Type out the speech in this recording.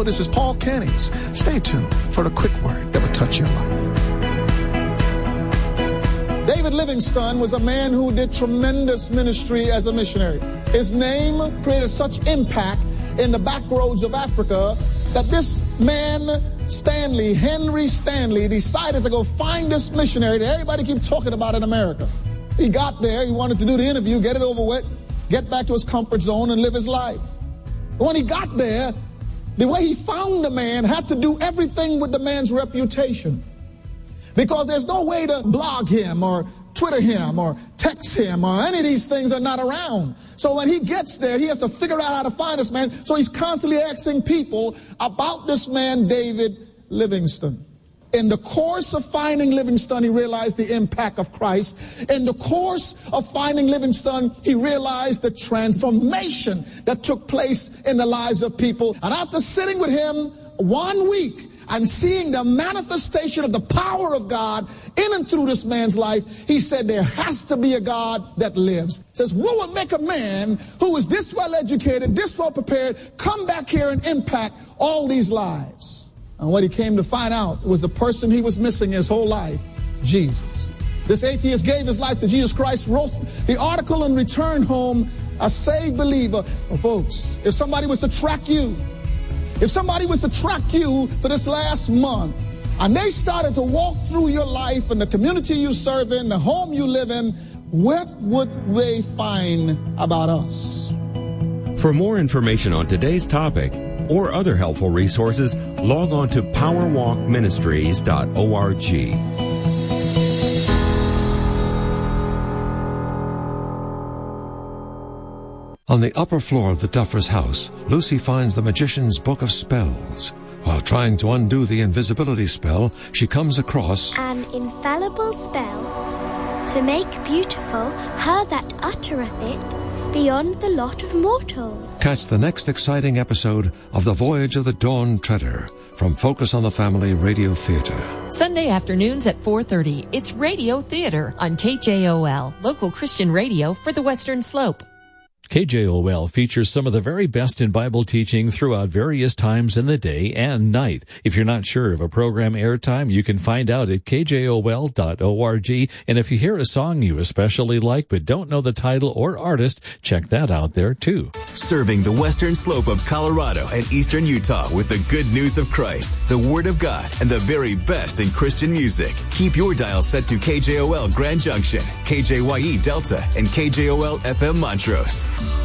Hello, this is Paul Kennings. Stay tuned for a quick word that will touch your life. David Livingstone was a man who did tremendous ministry as a missionary. His name created such impact in the back roads of Africa that this man, Henry Stanley, decided to go find this missionary that everybody keeps talking about in America. He got there, he wanted to do the interview, get it over with, get back to his comfort zone and live his life. But when he got there, the way he found the man had to do everything with the man's reputation. Because there's no way to blog him or Twitter him or text him or any of these things are not around. So when he gets there, he has to figure out how to find this man. So he's constantly asking people about this man, David Livingstone. In the course of finding Livingstone, he realized the impact of Christ. In the course of finding Livingstone, he realized the transformation that took place in the lives of people. And after sitting with him 1 week and seeing the manifestation of the power of God in and through this man's life, he said there has to be a God that lives. He says, what would make a man who is this well educated, this well prepared, come back here and impact all these lives? And what he came to find out was the person he was missing his whole life, Jesus. This atheist gave his life to Jesus Christ, wrote the article, and returned home a saved believer. Well, folks, if somebody was to track you for this last month, and they started to walk through your life and the community you serve in, the home you live in, what would they find about us? For more information on today's topic or other helpful resources, log on to powerwalkministries.org. On the upper floor of the Duffer's house, Lucy finds the magician's book of spells. While trying to undo the invisibility spell, she comes across an infallible spell to make beautiful her that uttereth it beyond the lot of mortals. Catch the next exciting episode of The Voyage of the Dawn Treader from Focus on the Family Radio Theater. Sunday afternoons at 4:30, it's Radio Theater on KJOL, local Christian radio for the Western Slope. KJOL features some of the very best in Bible teaching throughout various times in the day and night. If you're not sure of a program airtime, you can find out at kjol.org. And if you hear a song you especially like but don't know the title or artist, check that out there too. Serving the western slope of Colorado and eastern Utah with the good news of Christ, the Word of God, and the very best in Christian music. Keep your dial set to KJOL Grand Junction, KJYE Delta, and KJOL FM Montrose.